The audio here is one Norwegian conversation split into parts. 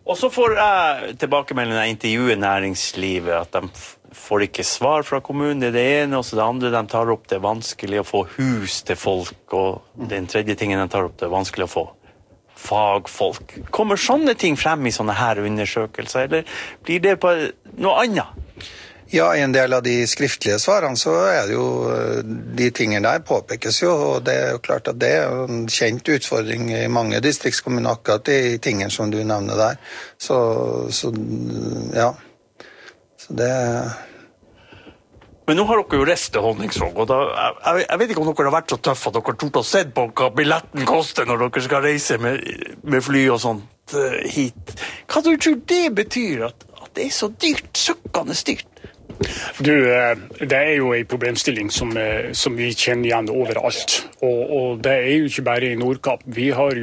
Og så får jeg tilbakemelding når jeg intervjuer næringslivet, at de får ikke svar fra kommunen, det ene, og så det andre de tar opp, det vanskelig å få hus til folk, og den tredje tingen de tar opp, det vanskelig å få fagfolk. Kommer sånne ting frem i sånne her undersøkelser, eller blir det på noe annet? Ja, i en del av de skriftlige svarene så det jo, de tingene der påpekes jo, og det jo klart at det en kjent utfordring i mange distriktskommuner, akkurat de tingene som du nevner der. Så ja, så det... Men nå har dere jo reist til Honningsvåg, og jeg vet ikke om dere har vært så tøffe at dere tort å se på hva billetten koster når dere skal reise med fly og sånt hit. Hva tror du det betyr at det så dyrt, søkkende dyrt? Du, det jo en problemstilling som vi kjenner igjen overalt, og det jo ikke bare i Nordkapp. Vi har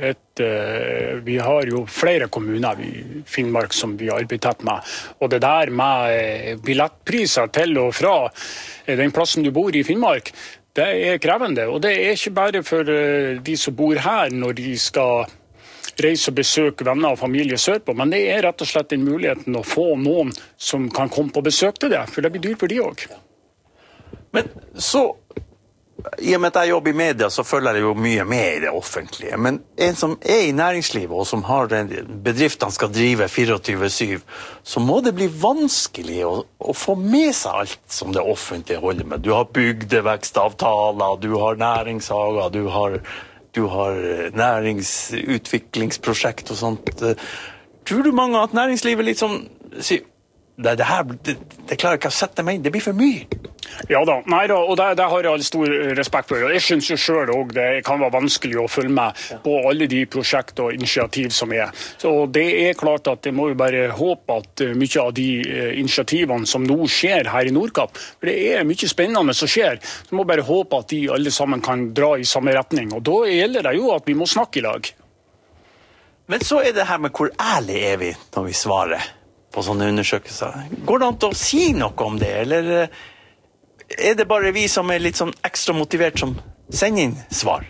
jo flere kommuner i Finnmark som vi arbeider tett med, og det der med billettpriser til og fra den plassen du bor i Finnmark, det krevende, og det ikke bare for de som bor her når de skal reise og besøke venner og familie sørpå, men det rett og slett en muligheten å få noen som kan komme på besøk til det, for det blir dyrt for de også. Men så, i og med at jeg jobber i media, så følger jeg jo mye med i det offentlige, men en som i næringslivet, og som har bedriftene skal drive 24/7, så må det bli vanskelig å få med seg alt som det offentlige holder med. Du har bygdevekstavtaler, du har næringshager, du har næringsutviklingsprosjekt og sånt. Tror du mange at næringslivet litt sånn sier, det klarer ikke å sette meg inn, det blir for mye? Ja da, nei da, og det har jeg stor respekt for. Jeg synes jo selv også det kan være vanskelig å følge med på alle de prosjekter og initiativ som Så det klart at jeg må jo bare håpe at mye av de initiativene som nå skjer her i Nordkapp, for det mye spennende som skjer, så må bare håpe at de alle sammen kan dra i samme retning, og da gjelder det jo at vi må snakke i lag. Men så det her med hvor ærlig vi når vi svarer på sånne undersøkelser. Går det an til å si noe om det, eller det bare vi som litt sånn ekstra motivert som sender inn svar?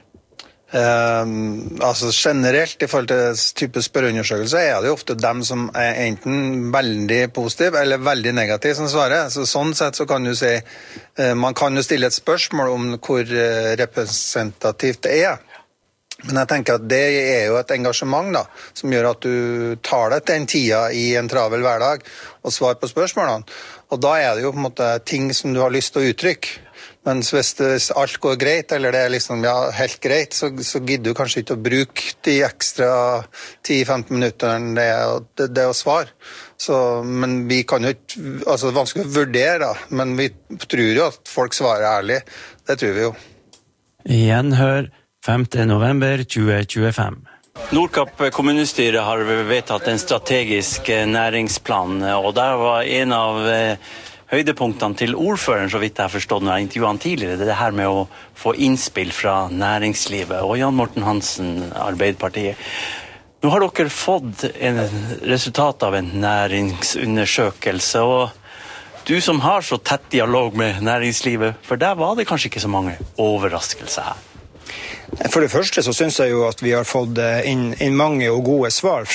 Altså generelt i forhold til type spørreundersøkelser det jo ofte dem som enten veldig positiv eller veldig negativ som svarer. Så sånn sett så kan du si, man kan jo stille et spørsmål om hvor representativt det Men jeg tenker at det jo et engasjement da, som gjør at du tar deg til en tida i en travel hverdag og svarer på spørsmålene. Og da det jo på en måte ting som du har lyst til å uttrykke. Men hvis alt går greit, eller det liksom helt greit, så gidder du kanskje ikke å bruke de ekstra 10-15 minutterne det å svare. Men vi kan jo ikke, altså det vanskelig å vurdere da, men vi tror jo at folk svarer ærlig. Det tror vi jo. Gjenhør 5. november 2025. Nordkapp kommunestyre har vedtatt en strategisk næringsplan, og der var en av høydepunktene til ordføreren, så vidt jeg har forstått når jeg intervjuet han tidligere, det her med å få innspill fra næringslivet, og Jan Morten Hansen, Arbeiderpartiet. Nå har dere fått en resultat av en næringsundersøkelse, og du som har så tett dialog med næringslivet, for der var det kanskje ikke så mange overraskelser her. For det første så synes jeg jo at vi har fått inn mange og gode svar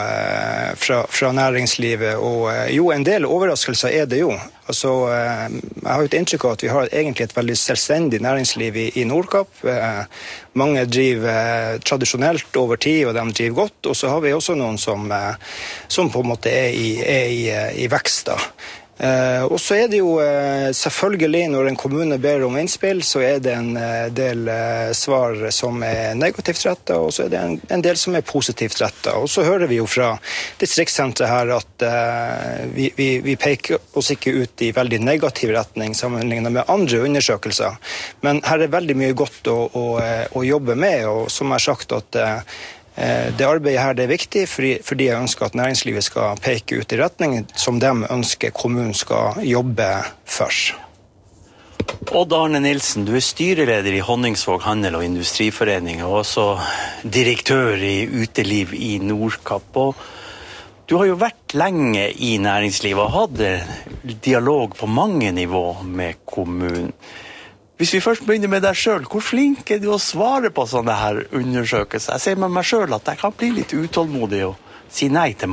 fra næringslivet, og jo, en del overraskelser det jo. Altså, jeg har jo et inntrykk av at vi har egentlig et veldig selvstendig næringsliv i Nordkapp. Mange driver tradisjonelt over tid, og de driver godt, og så har vi også noen som på en måte i vekst da. Og så det jo selvfølgelig når en kommune ber om innspill, så det en del svar som negativt rettet, og så det en del som positivt rettet. Og så hører vi jo fra distriktssenteret her at vi peker oss ikke ut i veldig negativ retning sammenlignet med andre undersøkelser. Men her veldig mye godt å jobbe med, og som jeg har sagt at det arbeidet her det viktig fordi jeg ønsker at næringslivet skal peke ut i retning som de ønsker kommunen skal jobbe for. Odd Arne Nilsen, du styreleder i Honningsvåg Handel- og Industriforening, og også direktør i Uteliv i Nordkapp. Og du har jo vært lenge i næringslivet og hatt dialog på mange nivå med kommunen. Hvis vi først begynner med deg selv, hvor flink du å svare på sånne her undersøkelser? Jeg ser med meg selv at jeg kan bli litt utålmodig og si nei til